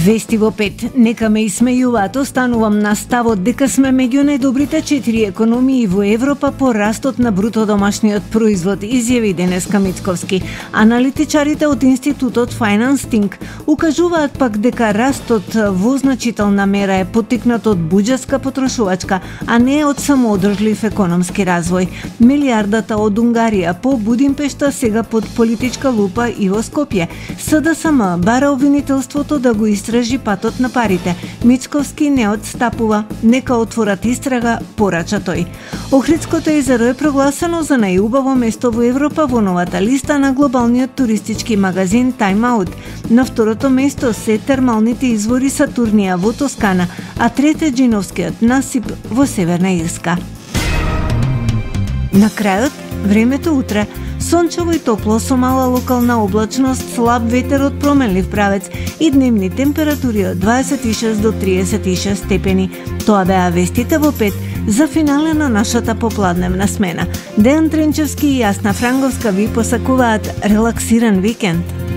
Вести во 5. Нека ме исмејуваат, останувам на ставот дека сме меѓу најдобрите 4 економии во Европа по растот на бруто домашниот производ, изјави денеска Мицковски. Аналитичарите од Институтот Financing укажуваат пак дека растот во значителна мера е поттикнат од буџетска потрошувачка, а не од самоодржлив економски развој. Милијардата од Унгарија по Будимпешта сега под политичка лупа и во Скопје. СДСМ бара обвинителството да го истражи патот на парите. Мицковски не отстапува, нека отворат истрага, порача тој. Охридското езеро е прогласено за најубаво место во Европа во новата листа на глобалниот туристички магазин Time Out. На второто место се термалните извори Сатурнија во Тоскана, а трете Джиновскиот насип во Северна Ирска. На крајот, времето утре. Сончево и топло со мала локална облачност, слаб ветер од променлив правец и дневни температури од 26 до 36 степени. Тоа беа вестите во 5 за финале на нашата попладневна смена. Дејан Тренчевски и Јасна Франговска ви посакуваат релаксиран викенд.